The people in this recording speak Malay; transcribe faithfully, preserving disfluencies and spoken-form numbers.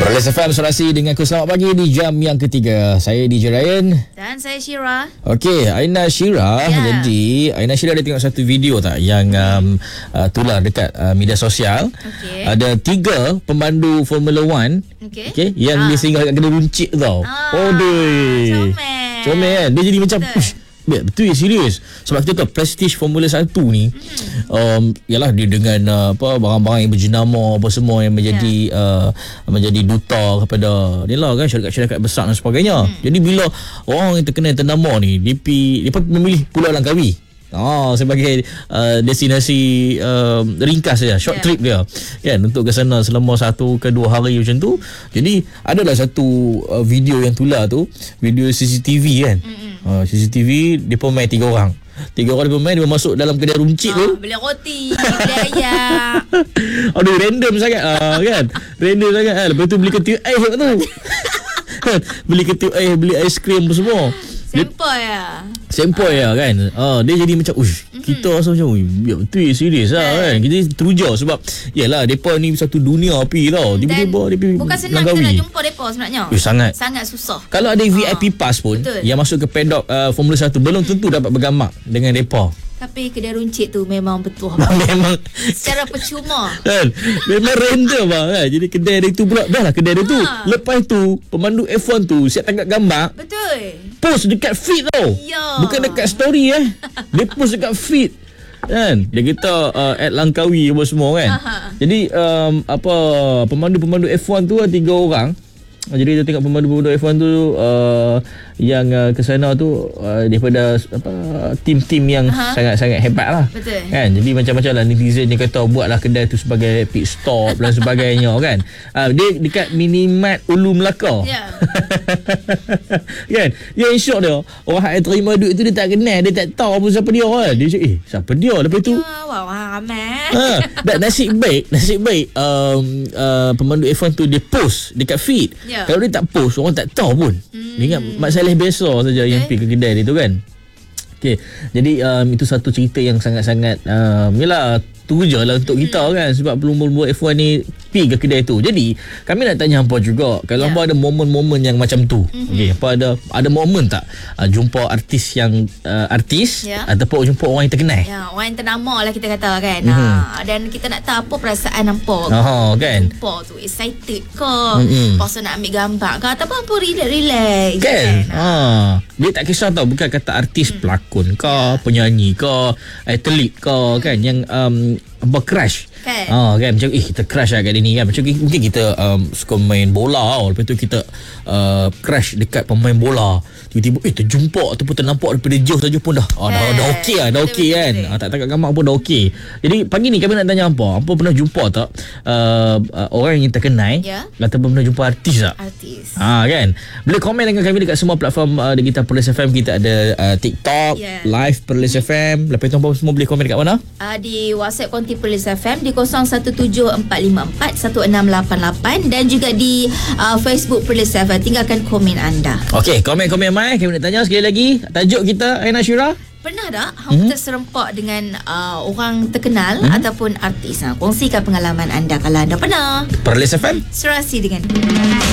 Perlis F M Serasi dengan aku. Selamat pagi di jam yang ketiga. Saya D J Ryan. Dan saya Syira. Okey, Aina Syira. Ya. Jadi, Aina Syira ada tengok satu video tak yang um, uh, tular dekat uh, media sosial. Okey. Ada tiga pemandu Formula One. Okey. Okay, yang Ah. dia singgah kat kedai runcit tau. Ah, Oh, doi. comel. Comel kan? Dia jadi macam Betul. push. Betul ya, serius. Sebab kita tahu Prestige Formula satu ni hmm. um, yalah dia dengan uh, apa barang-barang yang berjenama apa semua yang menjadi yeah. uh, menjadi duta kepada ni lah kan syarikat-syarikat besar dan sebagainya. Hmm. Jadi bila orang yang terkenal ternama ni D P dia pun memilih Pulau Langkawi Oh, sebagai uh, destinasi uh, ringkas saja, short yeah. trip dia kan, untuk ke sana selama satu ke dua hari macam tu. Jadi adalah satu uh, video yang tular tu, video C C T V kan. Uh, C C T V dia pun main tiga orang. Tiga orang dia pun main, dia masuk dalam kedai runcit ah, tu. Beli roti, beli ayam. Aduh, random sangat uh, kan. Random sangat kan. Lepas tu beli ketiup ais kat tu. Beli ketiup ais, beli aiskrim semua. Sempoi ya. Sempoi ya kan. Ah, dia jadi macam uish, mm-hmm. kita rasa macam ui, ya betul serius lah kan. Kita teruja sebab yalah depa ni satu dunia api tau. Tiba-tiba dia pergi bukan senang kita nak jumpa depa sebenarnya. Eh, sangat. Sangat susah. Kalau ada V I P pass pun betul. yang masuk ke paddock uh, Formula satu belum tentu dapat bergamak dengan depa. Tapi kedai runcit tu memang betul. Memang secara percuma kan. Memang random lah kan. Jadi kedai dia tu pula dah lah kedai dia tu. Ha. Lepas tu pemandu F one tu siap tangkap gambar. Betul. Post dekat feed tau. Ya. Bukan dekat story eh. Dia post dekat feed. Kan. Dia kata uh, at Langkawi apa semua kan. Aha. Jadi um, apa pemandu-pemandu F one tu lah tiga orang. Jadi kita tengok pemandu-pemandu F one tu uh, yang uh, ke sana tu uh, daripada apa tim-tim yang Aha. sangat-sangat hebat lah. Betul. Kan? Jadi macam-macam lah netizen dia kata buatlah kedai tu sebagai pit stop dan sebagainya kan. Uh, dia dekat Minimart Ulu Melaka. Ya. Kan? Yang syok dia, orang yang terima duit tu dia tak kenal, dia tak tahu pun siapa dia kan. Dia cakap, eh siapa dia? Lepas tu Ya, wah, wah, ramai. ha, dan nasib baik, nasib baik um, uh, pemandu F one tu dia post dekat feed. Ya. Kalau dia tak post, orang tak tahu pun. Hmm. Dia ingat Mat Saleh biasa saja yang pergi ke kedai dia tu kan. Okey, jadi um, itu satu cerita yang sangat-sangat um, yalah teruja lah untuk kita kan, sebab pelumba-lumba F one ni pergi ke kedai tu. Jadi kami nak tanya hampa juga, kalau yeah. hampa ada momen-momen yang macam tu, mm-hmm. okey, apa ada ada momen tak uh, jumpa artis yang uh, artis yeah. ataupun jumpa orang yang terkenal? Ya, orang yang ternama lah kita kata kan. Mm-hmm. Ha, dan kita nak tahu apa perasaan hampa. Oh, kan. Jumpa tu excited ke? Mm-hmm. Pasal nak ambil gambar ke ataupun apa relax-relax kan? kan? Ha. Dia tak kisah tau, bukan kata artis, hmm. pelakon ke, yeah. penyanyi ke, atlet ke kan, yang um, apa crush kan, ah, kan macam eh kita crush lah kat dia ni kan, macam mungkin kita um, suka main bola tau, lepas tu kita uh, crush dekat pemain bola, tiba-tiba eh terjumpa ataupun ternampak daripada jauh saja pun dah ah, dah, dah okey lah, dah okey kan, ah, tak tangkap gambar pun dah okey. Jadi pagi ni kami nak tanya apa apa pernah jumpa tak uh, uh, orang yang terkenal, yeah. ataupun pernah jumpa artis tak? Artis. Ah, kan, boleh komen dengan kami dekat semua platform uh, digital Perlis F M. Kita ada uh, TikTok, yeah. live Perlis F M. Lepas tu apa semua boleh komen dekat mana? Uh, di WhatsApp konti Perlis F M di kosong satu tujuh empat lima empat satu enam lapan lapan dan juga di uh, Facebook Perlis F M. Tinggalkan komen anda. Okey, komen-komen mai. Kami nak tanya sekali lagi, tajuk kita Aina Syira. Pernah tak hang mm-hmm. terserempak dengan uh, orang terkenal mm-hmm. ataupun artis? Ha, kongsikan pengalaman anda kalau anda pernah. Perlis F M Serasi dengan